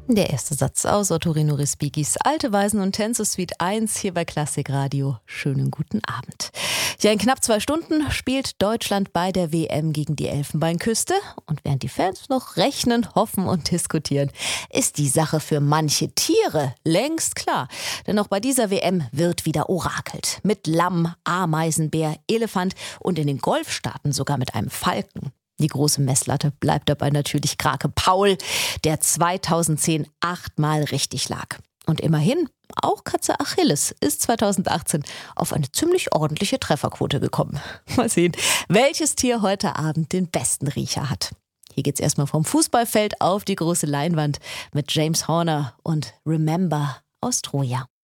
Der erste Satz aus Ottorino Respigis Alte Weisen und Tänze Suite 1 hier bei Klassikradio. Schönen guten Abend. Ja, in knapp 2 Stunden spielt Deutschland bei der WM gegen die Elfenbeinküste. Und während die Fans noch rechnen, hoffen und diskutieren, ist die Sache für manche Tiere längst klar. Denn auch bei dieser WM wird wieder orakelt. Mit Lamm, Ameisenbär, Elefant und in den Golfstaaten sogar mit einem Falken. Die große Messlatte bleibt dabei natürlich Krake Paul, der 2010 8-mal richtig lag. Und immerhin, auch Katze Achilles ist 2018 auf eine ziemlich ordentliche Trefferquote gekommen. Mal sehen, welches Tier heute Abend den besten Riecher hat. Hier geht's erstmal vom Fußballfeld auf die große Leinwand mit James Horner und Remember aus Troja.